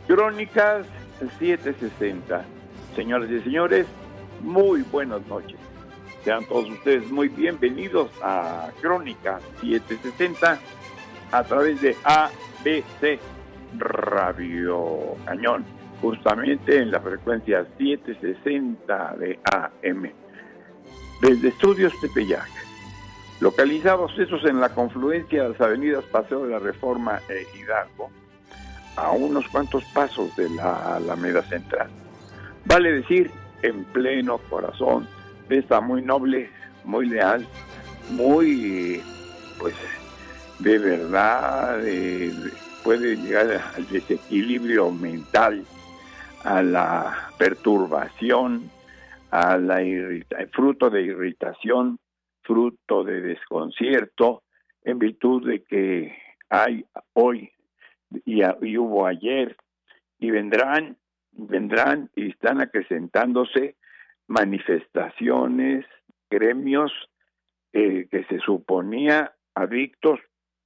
Crónicas 760. Señoras y señores, muy buenas noches. Sean todos ustedes muy bienvenidos a Crónicas 760 a través de ABC Radio Cañón, justamente en la frecuencia 760 de AM. Desde Estudios Tepeyac, localizados esos en la confluencia de las avenidas Paseo de la Reforma e Hidalgo, a unos cuantos pasos de la Alameda Central. Vale decir, en pleno corazón de esta muy noble, muy leal, muy, pues, de verdad, puede llegar al desequilibrio mental, a la perturbación, a la fruto de irritación, fruto de desconcierto, en virtud de que hay hoy y hubo ayer, y vendrán y están acrecentándose manifestaciones, gremios que se suponía adictos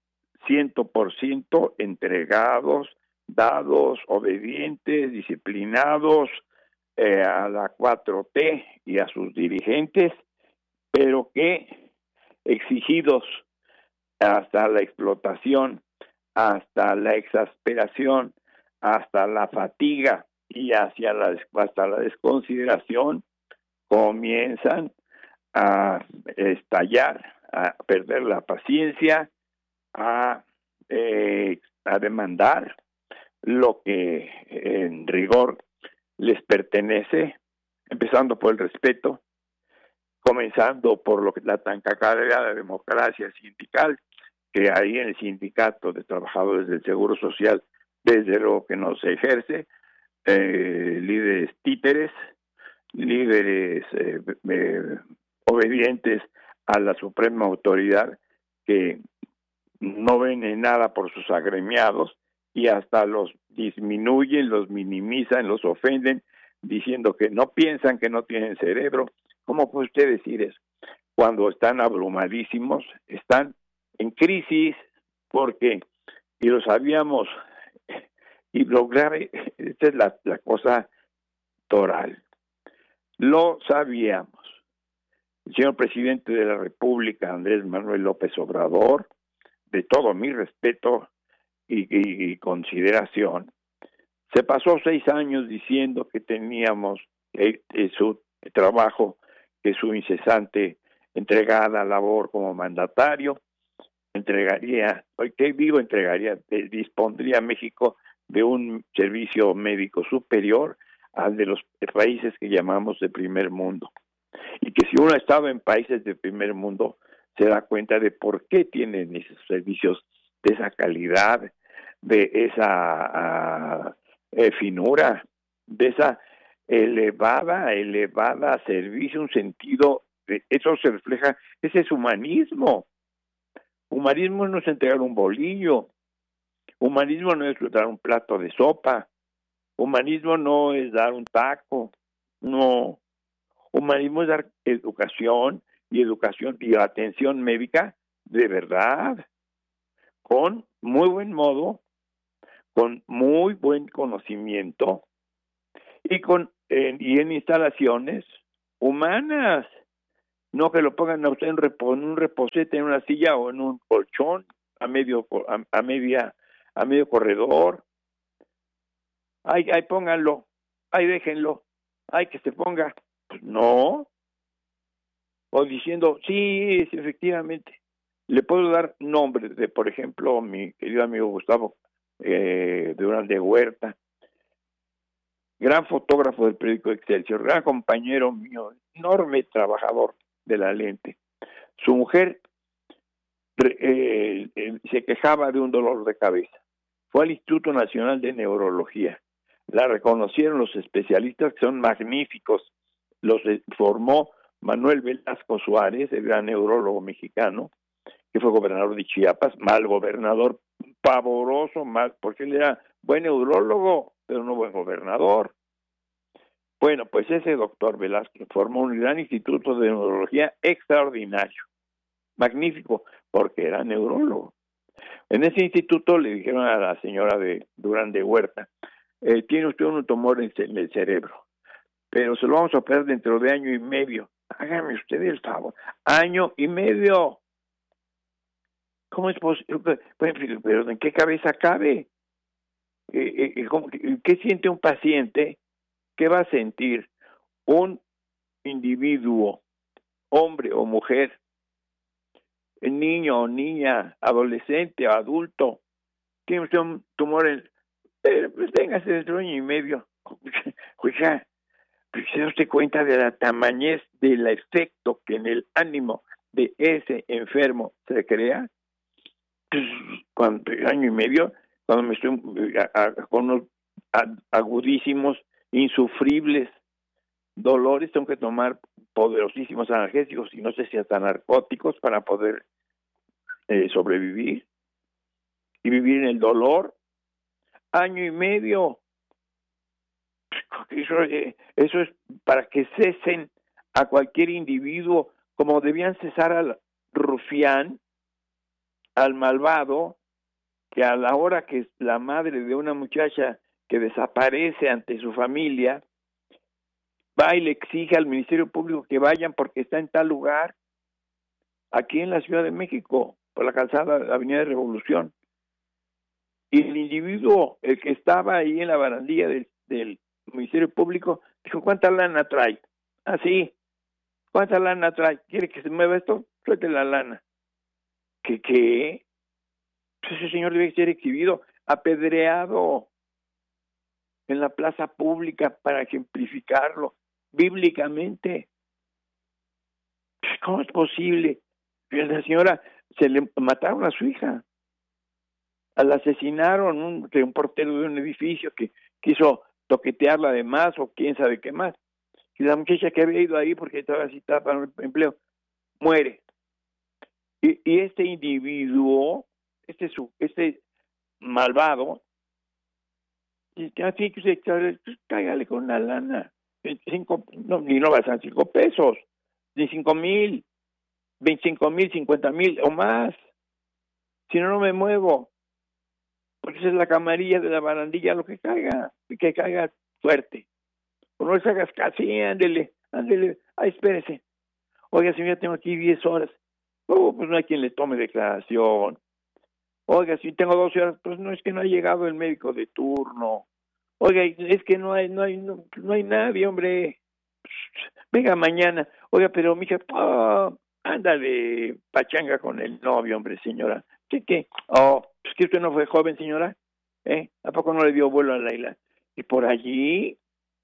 100% entregados, dados, obedientes, disciplinados a la 4T y a sus dirigentes, pero que exigidos hasta la explotación, hasta la exasperación, hasta la fatiga y hasta la desconsideración, comienzan a estallar, a perder la paciencia, a demandar lo que en rigor les pertenece, empezando por el respeto, comenzando por la tan cacareada democracia sindical, que ahí en el sindicato de trabajadores del Seguro Social, desde luego que no se ejerce, líderes títeres, líderes obedientes a la suprema autoridad, que no ven en nada por sus agremiados y hasta los disminuyen, los minimizan, los ofenden, diciendo que no piensan, que no tienen cerebro. ¿Cómo puede usted decir eso? Cuando están abrumadísimos, están en crisis, porque, y lo sabíamos, y lo grave, esta es la cosa toral, lo sabíamos. El señor presidente de la República, Andrés Manuel López Obrador, de todo mi respeto y consideración, se pasó 6 años diciendo que teníamos su trabajo, que su incesante entregada labor como mandatario, dispondría México de un servicio médico superior al de los países que llamamos de primer mundo. Y que si uno estaba en países de primer mundo, se da cuenta de por qué tienen esos servicios de esa calidad, de esa finura, de esa elevada servicio, un sentido, eso se refleja, ese es humanismo. Humanismo no es entregar un bolillo, humanismo no es dar un plato de sopa, humanismo no es dar un taco, no. Humanismo es dar educación y atención médica de verdad, con muy buen modo, con muy buen conocimiento y en instalaciones humanas. No que lo pongan a usted en un reposete, en una silla o en un colchón a medio corredor. Ay, pónganlo, déjenlo, que se ponga. Pues no. O diciendo, sí, efectivamente. Le puedo dar nombres de, por ejemplo, mi querido amigo Gustavo Durán de Huerta, gran fotógrafo del periódico Excelsior, gran compañero mío, enorme trabajador de la lente. Su mujer se quejaba de un dolor de cabeza. Fue al Instituto Nacional de Neurología. La reconocieron los especialistas, que son magníficos. Los formó Manuel Velasco Suárez, el gran neurólogo mexicano, que fue gobernador de Chiapas, mal gobernador, pavoroso, mal, porque él era buen neurólogo, pero no buen gobernador. Bueno, pues ese doctor Velasco formó un gran instituto de neurología extraordinario, magnífico, porque era neurólogo. En ese instituto le dijeron a la señora de Durán de Huerta tiene usted un tumor en el cerebro, pero se lo vamos a operar dentro de 1.5 años. Hágame usted el favor, 1.5 años. ¿Cómo es posible? Pero ¿en qué cabeza cabe? ¿Qué siente un paciente? ¿Qué va a sentir un individuo, hombre o mujer, niño o niña, adolescente o adulto? Tiene usted un tumor pues véngase dentro de 1 año y medio. Oiga, ¿se da usted cuenta de la tamañez del efecto que en el ánimo de ese enfermo se crea? Pues, cuando 1 año y medio, cuando me estoy con unos agudísimos, insufribles dolores, tengo que tomar poderosísimos analgésicos y no sé si hasta narcóticos para poder sobrevivir y vivir en el dolor. 1 año y medio. Eso es para que cesen a cualquier individuo, como debían cesar al rufián, al malvado, que a la hora que la madre de una muchacha que desaparece ante su familia va y le exige al Ministerio Público que vayan porque está en tal lugar, aquí en la Ciudad de México, por la calzada de la Avenida de Revolución. Y el individuo, el que estaba ahí en la barandilla del Ministerio Público, dijo, ¿cuánta lana trae? Ah, sí, ¿cuánta lana trae? ¿Quiere que se mueva esto? Suelte la lana. ¿Qué? Pues ese señor debe ser exhibido, apedreado en la plaza pública para ejemplificarlo bíblicamente. ¿Cómo es posible? La señora, se le mataron a su hija, la asesinaron un portero de un edificio que quiso toquetearla de más o quién sabe qué más. Y la muchacha que había ido ahí porque estaba citada para un empleo, muere. Y este individuo, este malvado, así que cáigale con una lana. No va a ser 5 pesos, ni 5,000, 25,000, 50,000 o más. Si no, no me muevo. Porque esa es la camarilla de la barandilla, lo que caiga, y que caiga fuerte. O no les hagas casi, ándele, ay, espérese. Oiga, si ya tengo aquí 10 horas, pues no hay quien le tome declaración. Oiga, si tengo 12 horas, pues no, es que no ha llegado el médico de turno. Oiga, es que no hay nadie, hombre. Venga mañana. Oiga, pero mija, ándale, pachanga con el novio, hombre, señora. ¿Qué? Oh, pues que usted no fue joven, señora. ¿A poco no le dio vuelo a Laila? Y por allí,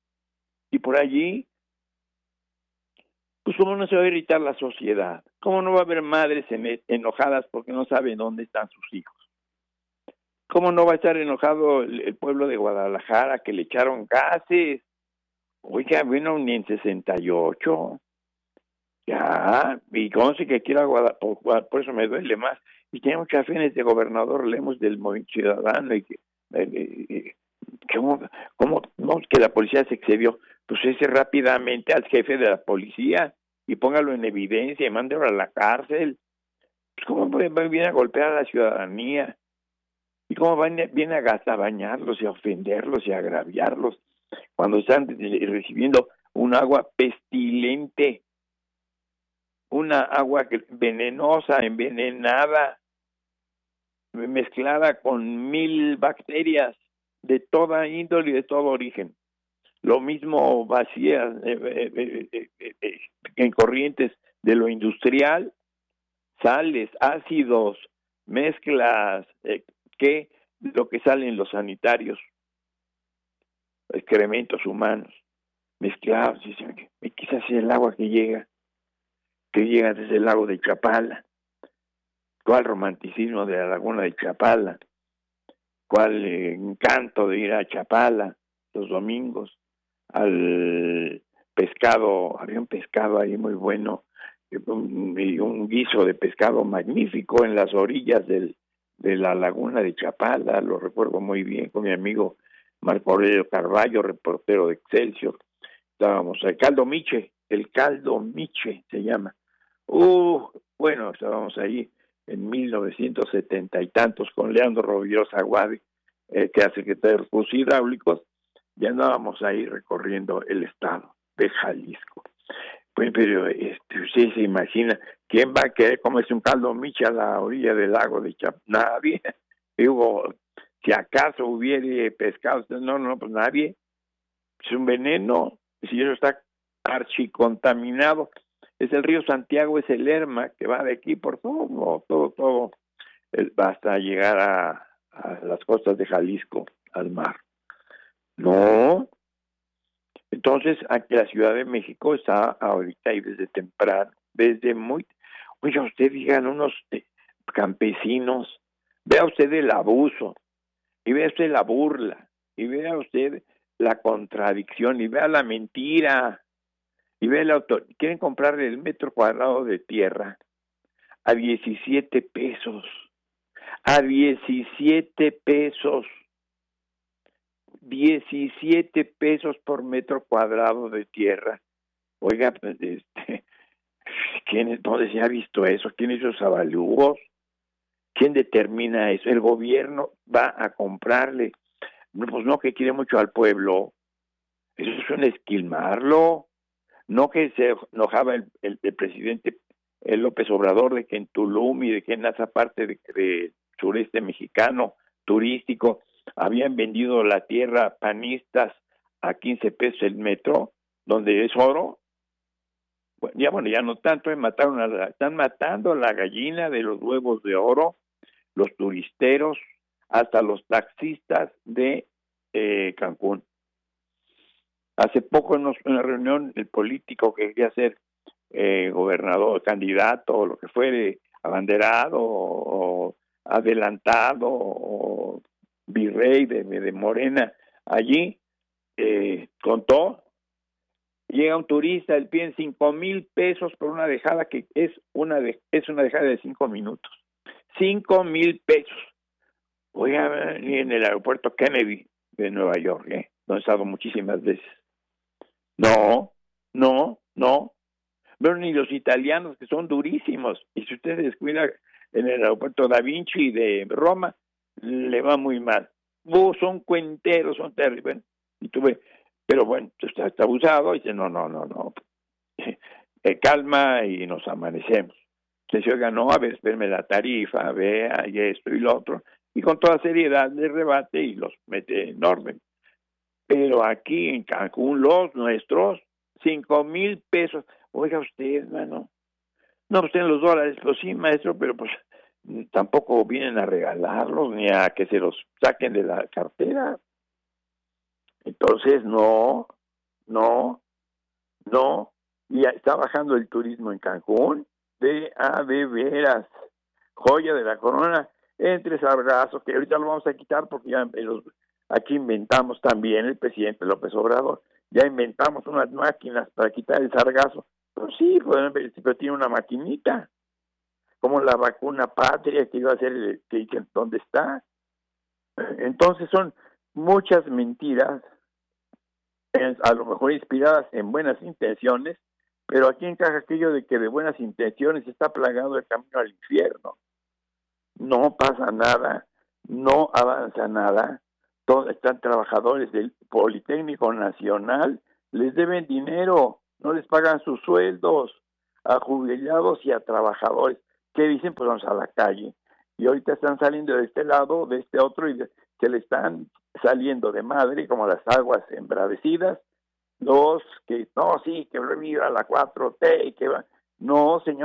pues cómo no se va a irritar la sociedad. Cómo no va a haber madres enojadas porque no saben dónde están sus hijos. ¿Cómo no va a estar enojado el pueblo de Guadalajara que le echaron gases? Oiga, bueno, ni en 68. Ya, y conoce que aquí por eso me duele más. Y tenemos café en este gobernador Lemos del Movimiento Ciudadano y ¿cómo no, que la policía se excedió? Pues ese rápidamente al jefe de la policía y póngalo en evidencia y mándelo a la cárcel. Pues ¿cómo viene a golpear a la ciudadanía? ¿Y cómo viene a bañarlos y a ofenderlos y a agraviarlos cuando están recibiendo un agua pestilente, una agua venenosa, envenenada, mezclada con 1,000 bacterias de toda índole y de todo origen? Lo mismo vacías en corrientes de lo industrial, sales, ácidos, mezclas, que lo que sale en los sanitarios, excrementos humanos, mezclados, y quizás es el agua que llega desde el lago de Chapala. ¿Cuál romanticismo de la laguna de Chapala? ¿Cuál encanto de ir a Chapala los domingos al pescado? Había un pescado ahí muy bueno, un guiso de pescado magnífico en las orillas de la laguna de Chapala, lo recuerdo muy bien, con mi amigo Marco Aurelio Carballo, reportero de Excelsior. Estábamos el caldo Miche se llama. Bueno, estábamos ahí en 1970 y tantos con Leandro Rovirosa Guade, que era secretario de Recursos Hidráulicos, ya andábamos ahí recorriendo el estado de Jalisco. Pues, pero usted se imagina, ¿quién va a querer comerse un caldo micha a la orilla del lago de Chapala? Nadie. Digo, si acaso hubiera pescado, no, pues nadie. Es un veneno, si eso está archicontaminado. Es el río Santiago, es el Lerma, que va de aquí por todo, hasta llegar a las costas de Jalisco, al mar. No. Entonces, aquí la Ciudad de México está ahorita y desde temprano, oiga, usted digan unos campesinos, vea usted el abuso, y vea usted la burla, y vea usted la contradicción, y vea la mentira, y vea quieren comprarle el metro cuadrado de tierra a 17 pesos, a 17 pesos. 17 pesos por metro cuadrado de tierra. Oiga, pues, ¿dónde se ha visto eso? ¿Quién hizo esos avalúos? ¿Quién determina eso? El gobierno va a comprarle. Pues no, que quiere mucho al pueblo. Eso es un esquilmarlo. No que se enojaba el presidente López Obrador de que en Tulum y de que en esa parte de sureste mexicano turístico habían vendido la tierra panistas a 15 pesos el metro, donde es oro. Bueno, ya no tanto, están matando a la gallina de los huevos de oro, los turisteros, hasta los taxistas de Cancún. Hace poco en una reunión, el político que quería ser gobernador, candidato, o lo que fuere, abanderado, o adelantado, o virrey de Morena, allí contó, llega un turista, él pide 5,000 pesos por una dejada que es una dejada de 5 minutos. 5,000 pesos. Oiga, ni en el aeropuerto Kennedy de Nueva York, donde he estado muchísimas veces. No. Pero ni los italianos, que son durísimos. Y si usted se descuida en el aeropuerto Da Vinci de Roma, le va muy mal. Son cuenteros, son terribles. Pero bueno, está abusado y dice, no. Calma y nos amanecemos. Se oiga, no, a ver, espérame la tarifa, vea, y esto y lo otro. Y con toda seriedad le rebate y los mete en orden. Pero aquí en Cancún, los nuestros, 5,000 pesos. Oiga usted, hermano. No, pues tienen los dólares, pues sí, maestro, pero pues tampoco vienen a regalarlos ni a que se los saquen de la cartera. Entonces, no. Y ya está bajando el turismo en Cancún de veras. Joya de la corona, entre sargazos, que ahorita lo vamos a quitar porque ya aquí inventamos también, el presidente López Obrador, ya inventamos unas máquinas para quitar el sargazo. Pues sí, pero tiene una maquinita, como la vacuna patria que iba a ser, que ¿dónde está? Entonces son muchas mentiras, a lo mejor inspiradas en buenas intenciones, pero aquí encaja aquello de que de buenas intenciones está plagado el camino al infierno. No pasa nada, no avanza nada. Todos están trabajadores del Politécnico Nacional, les deben dinero, no les pagan sus sueldos a jubilados y a trabajadores. ¿Qué dicen? Pues vamos a la calle. Y ahorita están saliendo de este lado, de este otro, y se le están saliendo de madre como las aguas embravecidas, los que, no, sí, que reviva la 4T, y que va. No, señor.